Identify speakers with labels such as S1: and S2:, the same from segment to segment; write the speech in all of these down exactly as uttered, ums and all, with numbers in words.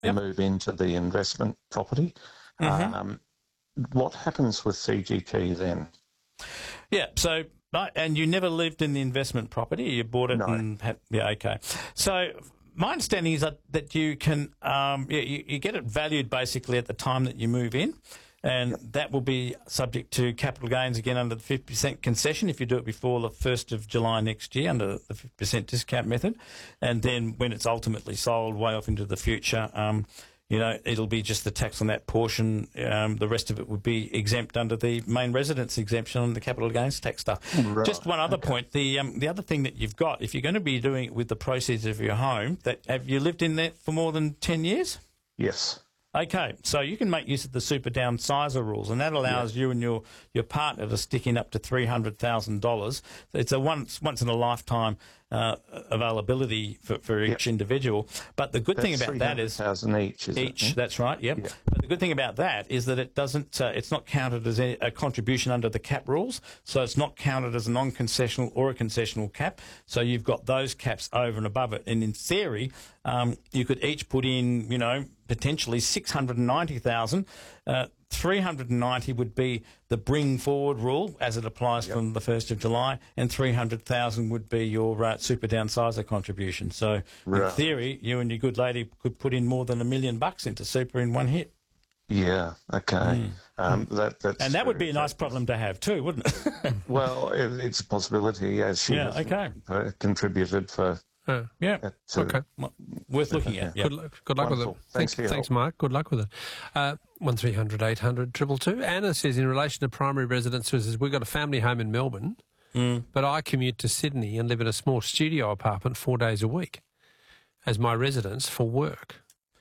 S1: yep.
S2: move into the investment property.
S1: Mm-hmm.
S2: Um, what happens with C G T then?
S1: Yeah, so, and you never lived in the investment property, you bought it
S2: No.
S1: and had, yeah, okay. So my understanding is that, that you can, um, yeah, you, you get it valued basically at the time that you move in, and yep. that will be subject to capital gains again under the fifty percent concession if you do it before the first of July next year under the fifty percent discount method. And then when it's ultimately sold way off into the future, um, you know, it'll be just the tax on that portion. Um, the rest of it would be exempt under the main residence exemption on the capital gains tax stuff.
S2: Right.
S1: Just one other
S2: okay.
S1: point. The um, the other thing that you've got, if you're going to be doing it with the proceeds of your home, that have you lived in there for more than ten years?
S2: Yes.
S1: Okay, so you can make use of the super downsizer rules, and that allows yeah. you and your, your partner to stick in up to three hundred thousand dollars. It's a once once in a lifetime uh, availability for, for each yep. individual. But the good
S2: that's
S1: thing about that is
S2: three hundred thousand each. Is
S1: each.
S2: It?
S1: That's right. Yep.
S2: Yeah.
S1: But the good thing about that is that it doesn't. Uh, it's not counted as a, a contribution under the cap rules, so it's not counted as a non-concessional or a concessional cap. So you've got those caps over and above it, and in theory, um, you could each put in, you know, potentially six hundred ninety thousand. Uh, three hundred ninety would be the bring forward rule as it applies yep. from the first of July, and three hundred thousand would be your uh, super downsizer contribution. So right. in theory, you and your good lady could put in more than a million bucks into super in one hit.
S2: Yeah, okay.
S1: Mm.
S2: Um, that, that's
S1: and that would be a nice problem to have too, wouldn't it?
S2: Well, it, it's a possibility, as she
S1: yeah,
S2: has
S1: okay.
S2: uh, contributed for...
S1: Uh, yeah,
S2: uh, to,
S1: okay. Well, worth looking at.
S3: Yeah. Good, luck, good luck
S2: Wonderful.
S3: with it.
S2: Thanks,
S3: Thanks, thanks Mark. Good luck with it. Uh, one three hundred eight hundred two two two. Anna says, in relation to primary residence, says, we've got a family home in Melbourne,
S1: mm.
S3: but I commute to Sydney and live in a small studio apartment four days a week as my residence for work.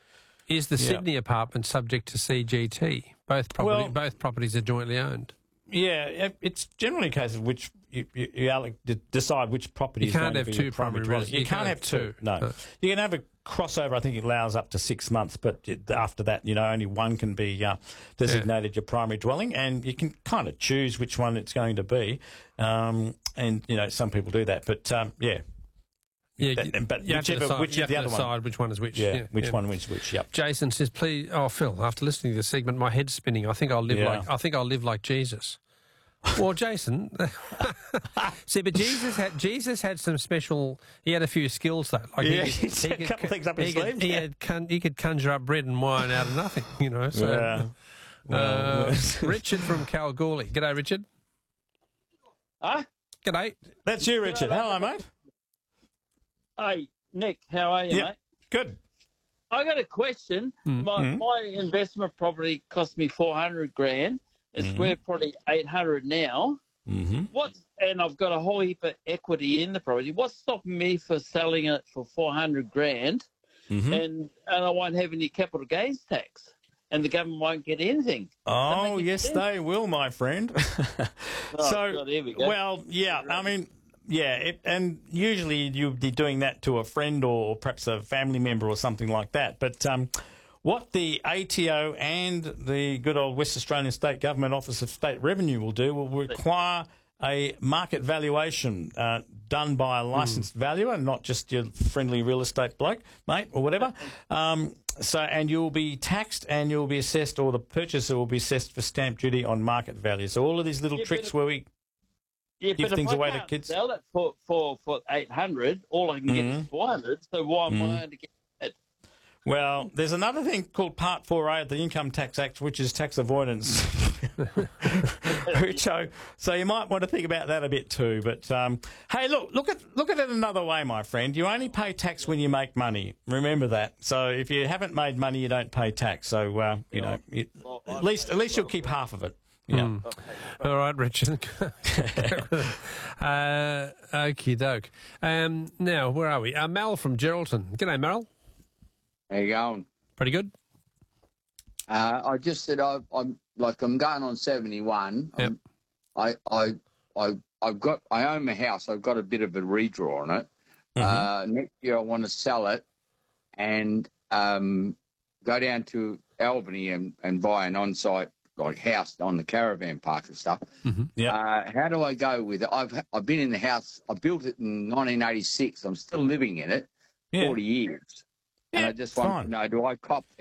S3: Is the
S1: yeah.
S3: Sydney apartment subject to C G T? Both property,
S1: well,
S3: both properties are jointly owned.
S1: Yeah, it's generally a case of which you, you, you decide which property
S3: you
S1: is
S3: can't
S1: going
S3: have
S1: to be
S3: two
S1: your primary
S3: primary
S1: residence. You, you can't, can't have two. two. No.
S3: no,
S1: you can have a crossover. I think it allows up to six months, but after that, you know, only one can be uh, designated yeah. your primary dwelling, and you can kind of choose which one it's going to be. Um, and you know, some people do that, but um, yeah.
S3: Yeah,
S1: that, but
S3: you
S1: whichever,
S3: have to decide,
S1: which
S3: you have
S1: the
S3: to
S1: other
S3: decide
S1: one.
S3: which one is which.
S1: Yeah,
S3: yeah
S1: which
S3: yeah.
S1: one is which. Yep.
S3: Jason says, "Please, oh Phil, after listening to this segment, my head's spinning. I think I'll live
S1: yeah.
S3: like I think I'll live like Jesus." Well, Jason, see, but Jesus had Jesus had some special. He had a few skills though.
S1: Like yeah, he, could, he had a couple of things up his
S3: he
S1: sleeve.
S3: Could, he,
S1: yeah.
S3: had, he could conjure up bread and wine out of nothing, you know. So,
S1: yeah. well,
S3: uh, Richard from Kalgoorlie. G'day, Richard.
S4: Huh?
S3: G'day.
S1: That's you, Richard. Hello, mate.
S4: Hey, Nick, how are you,
S1: yep.
S4: mate?
S1: Good.
S4: I got a question.
S3: Mm.
S4: My
S1: Mm.
S4: my investment property cost me four hundred grand. It's
S1: Mm.
S4: worth probably eight hundred now.
S1: Mm-hmm.
S4: What? And I've got a whole heap of equity in the property. What's stopping me for selling it for four hundred grand?
S1: Mm-hmm.
S4: And and I won't have any capital gains tax, and the government won't get anything.
S1: Oh, yes, sense? They will, my friend.
S4: oh,
S1: so,
S4: God, here we go.
S1: well, yeah, I mean, yeah, it, and usually you'd be doing that to a friend or perhaps a family member or something like that. But um, what the A T O and the good old West Australian State Government Office of State Revenue will do will require a market valuation uh, done by a licensed mm. valuer, not just your friendly real estate bloke, mate, or whatever. Um, so, and you'll be taxed and you'll be assessed, or the purchaser will be assessed for stamp duty on market value. So all of these little
S4: yeah,
S1: tricks
S4: if,
S1: where we
S4: yeah,
S1: give
S4: but
S1: things
S4: if
S1: away
S4: I
S1: to
S4: can't
S1: kids.
S4: Sell it for for for eight hundred. All I can get
S1: Mm.
S4: is four hundred. So why am
S1: Mm.
S4: I going to get it?
S1: Well, there's another thing called Part four A of the Income Tax Act, which is tax avoidance. so, so you might want to think about that a bit too. But um, hey, look, look at look at it another way, my friend. You only pay tax when you make money. Remember that. So if you haven't made money, you don't pay tax. So uh, you know, you, at least at least you'll keep half of it. Yeah.
S3: Mm. Okay. All right, Richard. uh, okie doke. Um, now, where are we? Uh, Mel from Geraldton. G'day, Mel.
S5: How you going?
S3: Pretty good.
S5: Uh, I just said I, I'm like I'm going on seventy-one.
S3: Yep.
S5: I I I I've got I own my house. I've got a bit of a redraw on it.
S1: Mm-hmm.
S5: Uh, next year I want to sell it and um, go down to Albany and, and buy an on-site like house on the caravan park and stuff.
S3: Mm-hmm.
S1: Yeah.
S5: Uh, how do I go with it? I've I've been in the house. I built it in nineteen eighty-six. I'm still living in it.
S1: Yeah.
S5: Forty years. and
S1: Yeah,
S5: I just want
S1: fine.
S5: to know: do I cop